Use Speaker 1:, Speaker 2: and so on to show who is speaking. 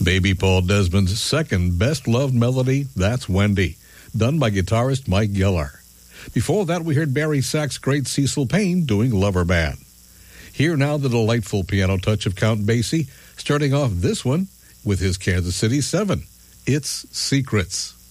Speaker 1: Baby Paul Desmond's second best-loved melody, That's Wendy, done by guitarist Mike Gellar. Before that, we heard Barry Sachs' great Cecil Payne doing Lover Man. Here now the delightful piano touch of Count Basie, starting off this one with his Kansas City 7, It's Secrets.